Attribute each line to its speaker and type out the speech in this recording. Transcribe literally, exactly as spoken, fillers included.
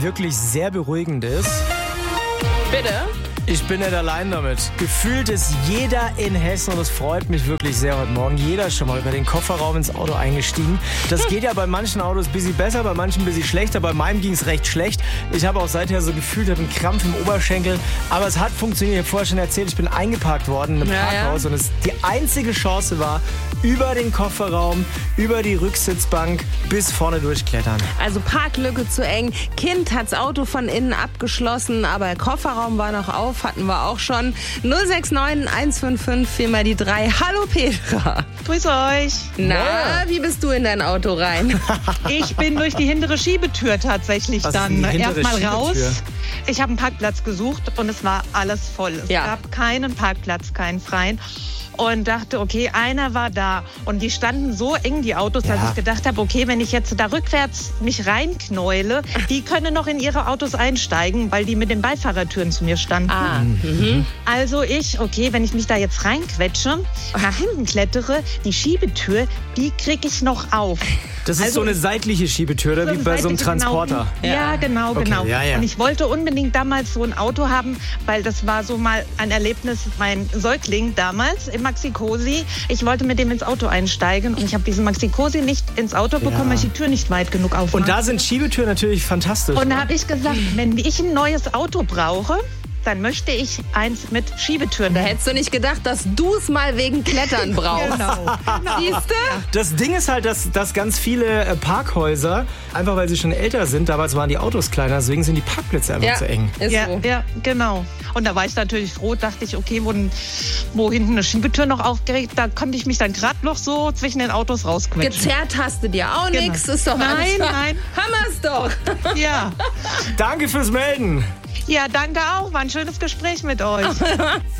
Speaker 1: wirklich sehr beruhigend ist.
Speaker 2: Bitte?
Speaker 1: Ich bin nicht allein damit. Gefühlt ist jeder in Hessen, und das freut mich wirklich sehr heute Morgen, jeder schon mal über den Kofferraum ins Auto eingestiegen. Das geht ja bei manchen Autos ein bisschen besser, bei manchen ein bisschen schlechter. Bei meinem ging es recht schlecht. Ich habe auch seither so gefühlt, ich habe einen Krampf im Oberschenkel. Aber es hat funktioniert. Ich habe vorher schon erzählt, ich bin eingeparkt worden in einem
Speaker 2: Ja,
Speaker 1: Parkhaus.
Speaker 2: ja.
Speaker 1: Und es, die einzige Chance war, über den Kofferraum, über die Rücksitzbank bis vorne durchklettern.
Speaker 2: Also Parklücke zu eng. Kind hat's Auto von innen abgeschlossen, aber der Kofferraum war noch auf, hatten wir auch schon. null sechs neun eins fünf fünf, viermal die drei. Hallo Petra.
Speaker 3: Grüß euch.
Speaker 2: Na,
Speaker 1: Ja.
Speaker 2: wie bist du in dein Auto rein?
Speaker 3: Ich bin durch die hintere Schiebetür tatsächlich
Speaker 1: Was ist
Speaker 3: dann
Speaker 1: die hintere
Speaker 3: erstmal raus.
Speaker 1: Schiebetür?
Speaker 3: Ich habe einen Parkplatz gesucht und es war alles voll. Es
Speaker 2: Ja.
Speaker 3: gab keinen Parkplatz, keinen freien. Und dachte, okay, einer war da. Und die standen so eng, die Autos, dass
Speaker 1: Ja.
Speaker 3: ich gedacht habe, okay, wenn ich jetzt da rückwärts mich reinknäule, die können noch in ihre Autos einsteigen, weil die mit den Beifahrertüren zu mir standen.
Speaker 2: Ah, mhm.
Speaker 3: Also ich, okay, wenn ich mich da jetzt reinquetsche, nach hinten klettere, die Schiebetür, die kriege ich noch auf.
Speaker 1: Das ist
Speaker 3: Also-
Speaker 1: so eine seitliche Schiebetür, oder wie bei so einem
Speaker 3: seitliche,
Speaker 1: Transporter.
Speaker 3: Genau, ja, genau,
Speaker 1: Okay,
Speaker 3: genau.
Speaker 1: ja, ja.
Speaker 3: Und ich wollte unbedingt damals so ein Auto haben, weil das war so mal ein Erlebnis, mein Säugling damals im Maxi-Cosi. Ich wollte mit dem ins Auto einsteigen und ich habe diesen Maxi-Cosi nicht ins Auto bekommen, weil ich die Tür nicht weit genug aufmache.
Speaker 1: Und da sind Schiebetüren natürlich fantastisch.
Speaker 3: Und da habe ich gesagt, wenn ich ein neues Auto brauche, dann möchte ich eins mit Schiebetüren.
Speaker 2: Da hättest du nicht gedacht, dass du es mal wegen Klettern brauchst.
Speaker 3: Genau.
Speaker 2: Siehste?
Speaker 1: Das Ding ist halt, dass, dass ganz viele äh, Parkhäuser, einfach weil sie schon älter sind, damals waren die Autos kleiner, deswegen sind die Parkplätze einfach
Speaker 2: Ja,
Speaker 1: zu eng.
Speaker 2: ist
Speaker 3: Ja,
Speaker 2: so.
Speaker 3: ja, genau. Und da war ich natürlich froh, dachte ich, okay, wo, wo hinten eine Schiebetür noch aufgeregt, da konnte ich mich dann gerade noch so zwischen den Autos rausquetschen.
Speaker 2: Gezerrt hast du dir auch
Speaker 3: Genau.
Speaker 2: nichts, ist doch
Speaker 3: Nein,
Speaker 2: alles.
Speaker 3: nein.
Speaker 2: Hammer's doch.
Speaker 3: Ja.
Speaker 1: Danke fürs Melden.
Speaker 3: Ja, danke auch. War ein schönes Gespräch mit euch.